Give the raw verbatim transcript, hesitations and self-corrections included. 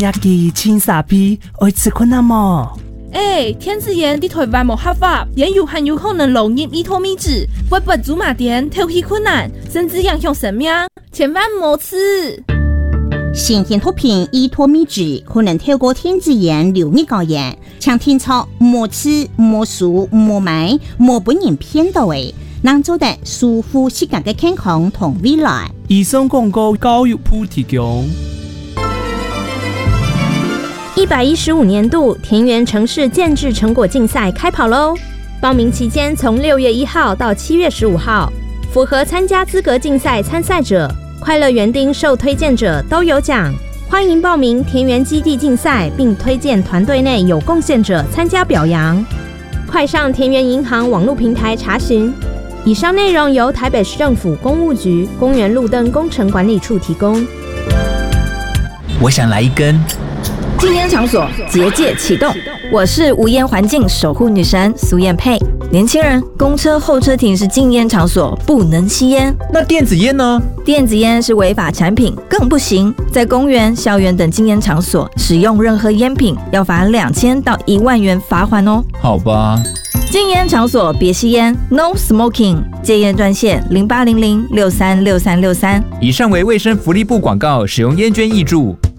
亚基青傻逼，爱吃困难么？ 哎，天子盐伫台湾无合法，盐有含有可能漏入伊托米脂，会不祖马店头皮困难，甚至影响生命，千万莫吃。 新鲜毒品伊托米脂可能透过天子盐流入高盐，像天草莫吃莫熟莫买莫本人骗到的，能做得舒服自家的健康同未来。 以上广告教育部提供。 一百一十五年度田园城市建制成果竞赛开跑喽！报名期间从六月一号到七月十五号，符合参加资格竞赛参赛者、快乐园丁受推荐者都有奖。欢迎报名田园基地竞赛，并推荐团队内有贡献者参加表扬。快上田园银行网络平台查询。以上内容由台北市政府公务局公园路灯工程管理处提供。 我想来一根。 禁烟场所结界启动，我是无烟环境守护女神苏燕佩。年轻人，公车候车亭是禁烟场所，不能吸烟。 那电子烟呢？ 电子烟是违法产品，更不行。在公园、校园等禁烟场所使用任何烟品，要罚两千到一万元罚款哦。 好吧。 禁烟场所别吸烟 ，No Smoking。戒烟专线零八零零六三六三六三。 以上为卫生福利部广告，使用烟捐挹注。